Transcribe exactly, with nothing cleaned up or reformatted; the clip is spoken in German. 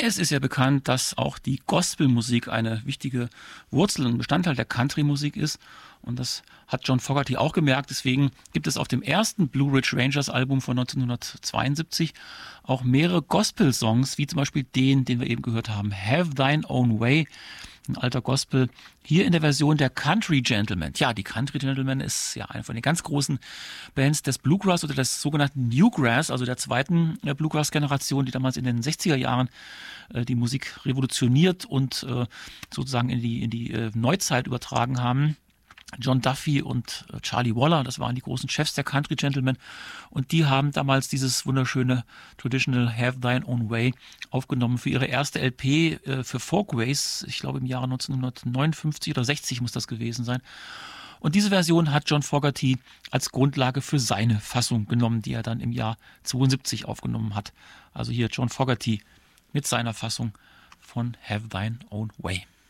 Es ist ja bekannt, dass auch die Gospelmusik eine wichtige Wurzel und Bestandteil der Country-Musik ist. Und das hat John Fogerty auch gemerkt. Deswegen gibt es auf dem ersten Blue Ridge Rangers Album von neunzehnhundertzweiundsiebzig auch mehrere Gospel-Songs, wie zum Beispiel den, den wir eben gehört haben, Have Thine Own Way, ein alter Gospel, hier in der Version der Country Gentlemen. Ja, die Country Gentlemen ist ja eine von den ganz großen Bands des Bluegrass oder des sogenannten Newgrass, also der zweiten Bluegrass-Generation, die damals in den sechziger Jahren äh, die Musik revolutioniert und äh, sozusagen in die, in die äh, Neuzeit übertragen haben. John Duffy und Charlie Waller, das waren die großen Chefs der Country Gentlemen, und die haben damals dieses wunderschöne Traditional Have Thine Own Way aufgenommen für ihre erste L P äh, für Folkways, ich glaube im Jahre neunzehnhundertneunundfünfzig oder sechzig muss das gewesen sein. Und diese Version hat John Fogerty als Grundlage für seine Fassung genommen, die er dann im Jahr zweiundsiebzig aufgenommen hat. Also hier John Fogerty mit seiner Fassung von Have Thine Own Way.